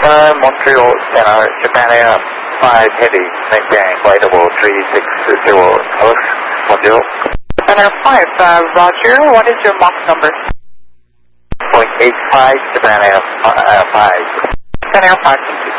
Montreal Center, Japan Air 5 Heavy, maintain flight level 360, host, Montreal. Japan Air 5, Roger, what is your Mach number? 0.85, Japan Air 5. Japan Air 5, thank you.